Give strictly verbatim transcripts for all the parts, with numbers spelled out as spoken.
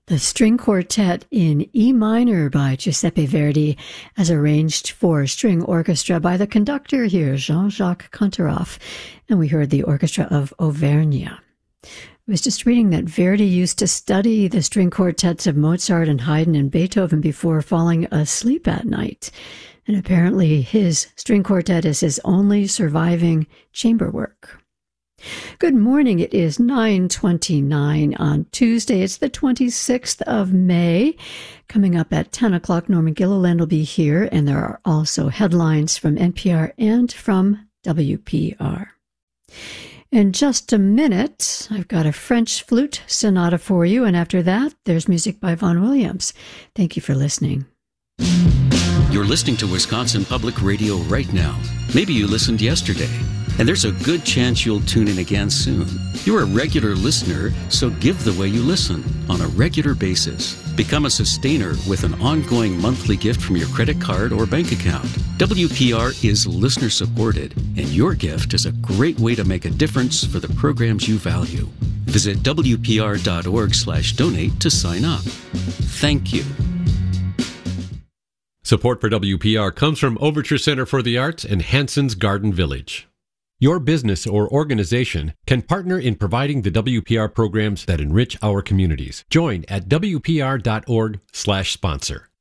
The string quartet in E minor by Giuseppe Verdi, as arranged for string orchestra by the conductor here, Jean-Jacques Kantaroff, and we heard the Orchestra of Auvergne. I was just reading that Verdi used to study the string quartets of Mozart and Haydn and Beethoven before falling asleep at night, and apparently his string quartet is his only surviving chamber work. Good morning. It is nine twenty-nine on Tuesday. It's the twenty-sixth of May. Coming up at ten o'clock, Norman Gilliland will be here, and there are also headlines from N P R and from W P R. In just a minute, I've got a French flute sonata for you, and after that, there's music by Vaughan Williams. Thank you for listening. You're listening to Wisconsin Public Radio right now. Maybe you listened yesterday, and there's a good chance you'll tune in again soon. You're a regular listener, so give the way you listen on a regular basis. Become a sustainer with an ongoing monthly gift from your credit card or bank account. W P R is listener supported, and your gift is a great way to make a difference for the programs you value. Visit W P R dot org slash donate to sign up. Thank you. Support for W P R comes from Overture Center for the Arts and Hanson's Garden Village. Your business or organization can partner in providing the W P R programs that enrich our communities. Join at W P R dot org slash sponsor.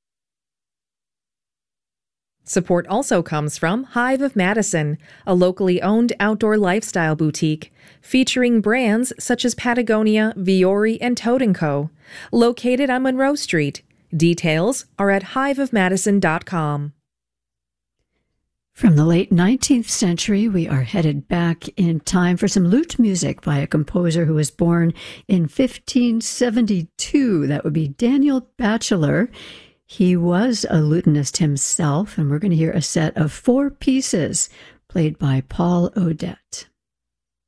Support also comes from Hive of Madison, a locally owned outdoor lifestyle boutique featuring brands such as Patagonia, Viore, and Toad and Co. Located on Monroe Street. Details are at hive of madison dot com. From the late nineteenth century, we are headed back in time for some lute music by a composer who was born in fifteen seventy-two. That would be Daniel Batchelor. He was a lutenist himself, and we're going to hear a set of four pieces played by Paul Odette.